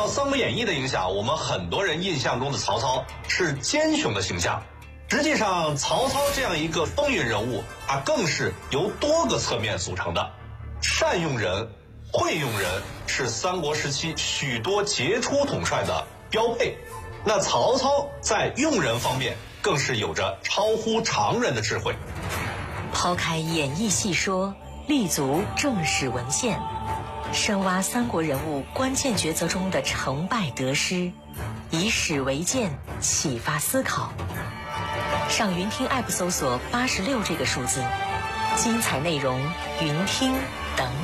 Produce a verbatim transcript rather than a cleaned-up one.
到《三国演义》的影响，我们很多人印象中的曹操是奸雄的形象。实际上，曹操这样一个风云人物，他更是由多个侧面组成的。善用人、会用人是三国时期许多杰出统帅的标配。那曹操在用人方面更是有着超乎常人的智慧。 抛开演义细说，立足正史文献，深挖三国人物关键抉择中的成败得失，以史为鉴，启发思考。上云听 App 搜索八十六这个数字，精彩内容云听等